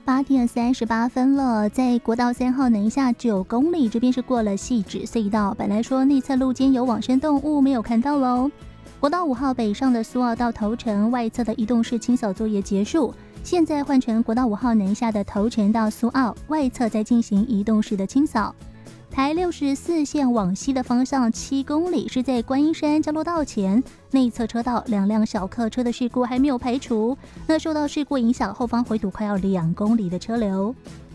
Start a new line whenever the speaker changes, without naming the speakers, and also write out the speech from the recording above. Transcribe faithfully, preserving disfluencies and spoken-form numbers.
八点三十八分了，在国道三号南下九公里，这边是过了汐止隧道。本来说内侧路肩有往生动物，没有看到喽。国道五号北上的苏澳到头城外侧的移动式清扫作业结束，现在换成国道五号南下的头城到苏澳外侧在进行移动式的清扫。台六十四线往西的方向七公里是在观音山交流道前内侧车道，两辆小客车的事故还没有排除，那受到事故影响，后方回堵快要两公里的车流。